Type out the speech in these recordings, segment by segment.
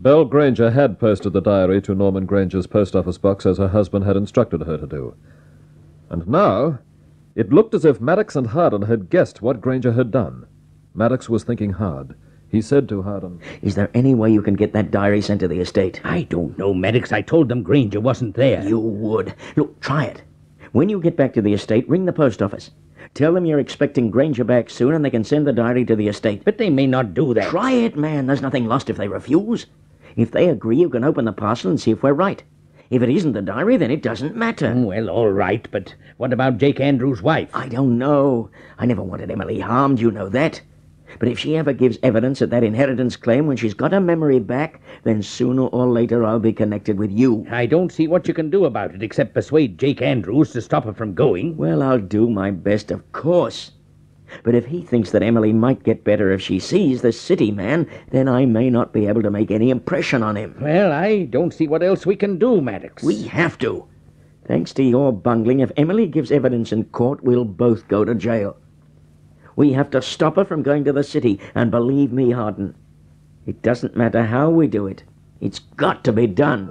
Belle Granger had posted the diary to Norman Granger's post office box as her husband had instructed her to do. And now, it looked as if Maddox and Hardin had guessed what Granger had done. Maddox was thinking hard. He said to Hardin, "Is there any way you can get that diary sent to the estate?" I don't know, Maddox. I told them Granger wasn't there. You would. Look, try it. When you get back to the estate, ring the post office. Tell them you're expecting Granger back soon and they can send the diary to the estate. But they may not do that. Try it, man. There's nothing lost if they refuse. If they agree, you can open the parcel and see if we're right. If it isn't the diary, then it doesn't matter. Well, all right, but what about Jake Andrews' wife? I don't know. I never wanted Emily harmed, you know that. But if she ever gives evidence at that inheritance claim when she's got her memory back, then sooner or later I'll be connected with you. I don't see what you can do about it except persuade Jake Andrews to stop her from going. Well, I'll do my best, of course. But if he thinks that Emily might get better if she sees the city man, then I may not be able to make any impression on him. Well, I don't see what else we can do, Maddox. We have to. Thanks to your bungling, if Emily gives evidence in court, we'll both go to jail. We have to stop her from going to the city, and believe me, Hardin, it doesn't matter how we do it. It's got to be done.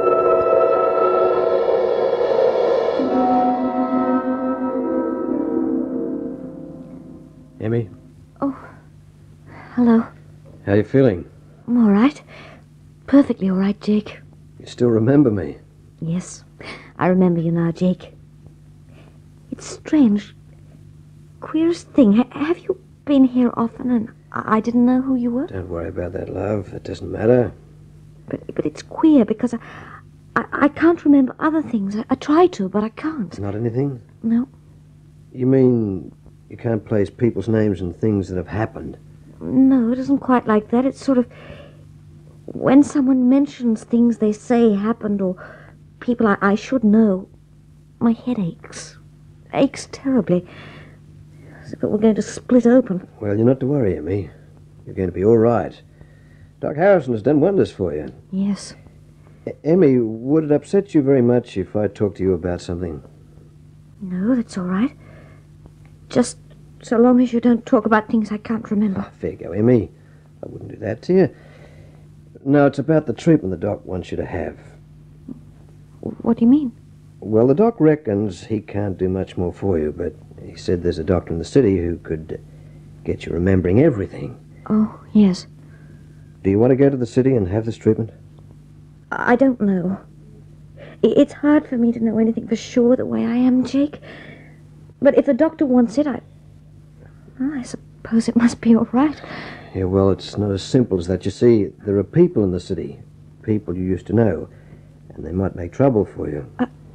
Emmy? Oh, hello. How you feeling? I'm all right. Perfectly all right, Jake. You still remember me? Yes, I remember you now, Jake. It's strange. Queerest thing. Have you been here often and I didn't know who you were? Don't worry about that, love. It doesn't matter. But it's queer because I can't remember other things. I try to, but I can't. Not anything? No. You mean you can't place people's names and things that have happened? No, it isn't quite like that. It's sort of when someone mentions things they say happened or people I should know, my head aches. Aches terribly. As if it were going to split open. Well, you're not to worry, Emmy. You're going to be all right. Doc Harrison has done wonders for you. Yes. Emmy, would it upset you very much if I talked to you about something? No, that's all right. Just so long as you don't talk about things I can't remember. Fair go, Emmy. I wouldn't do that to you. No, it's about the treatment the doc wants you to have. What do you mean? Well, the doc reckons he can't do much more for you, but he said there's a doctor in the city who could get you remembering everything. Oh, yes. Do you want to go to the city and have this treatment? I don't know. It's hard for me to know anything for sure the way I am, Jake. But if the doctor wants it, I suppose it must be all right. Yeah, well, it's not as simple as that. You see, there are people in the city, people you used to know, and they might make trouble for you.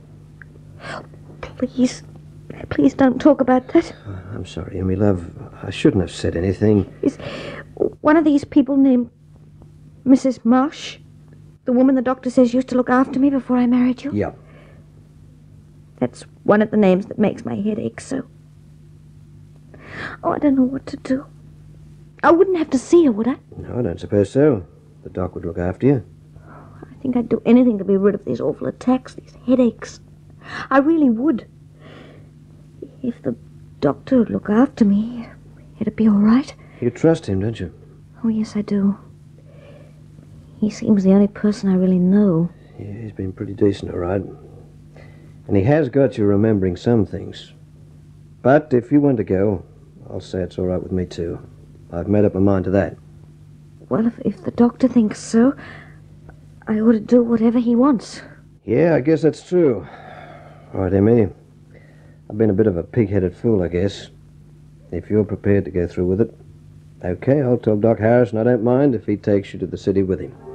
Please don't talk about that. I'm sorry, Emmy, love. I shouldn't have said anything. Is one of these people named Mrs. Marsh? The woman the doctor says used to look after me before I married you? Yeah. That's one of the names that makes my head ache so. Oh, I don't know what to do. I wouldn't have to see her, would I? No, I don't suppose so. The doc would look after you. I think I'd do anything to be rid of these awful attacks, these headaches. I really would. If the doctor would look after me, it'd be all right. You trust him, don't you? Oh, yes, I do. He seems the only person I really know. Yeah, he's been pretty decent, all right. And he has got you remembering some things. But if you want to go, I'll say it's all right with me, too. I've made up my mind to that. Well, if the doctor thinks so, I ought to do whatever he wants. Yeah, I guess that's true. All right, Emmy. I've been a bit of a pig-headed fool, I guess. If you're prepared to go through with it, okay, I'll tell Doc Harrison I don't mind if he takes you to the city with him.